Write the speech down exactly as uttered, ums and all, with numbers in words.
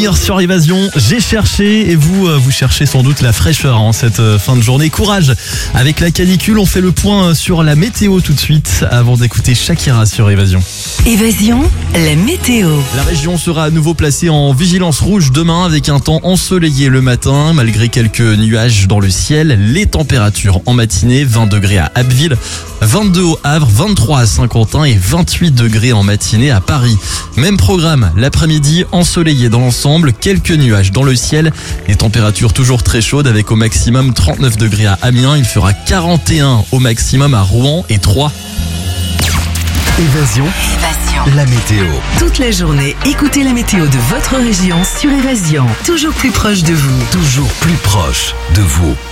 Amir sur Évasion. J'ai cherché et vous, vous cherchez sans doute la fraîcheur en cette fin de journée. Courage avec la canicule. On fait le point sur la météo tout de suite avant d'écouter Shakira sur Évasion. Évasion, la météo. La région sera à nouveau placée en vigilance rouge demain avec un temps ensoleillé le matin. Malgré quelques nuages dans le ciel, les températures en matinée, vingt degrés à Abbeville, vingt-deux au Havre, vingt-trois à Saint-Quentin et vingt-huit degrés en matinée à Paris. Même programme, l'après-midi ensoleillé dans l'ensemble, quelques nuages dans le ciel, les températures toujours très chaudes avec au maximum trente-neuf degrés à Amiens, il fera quarante et un au maximum à Rouen et Troyes. Évasion, Évasion. la météo. Toute la journée, écoutez la météo de votre région sur Évasion. Toujours plus proche de vous. Toujours plus proche de vous.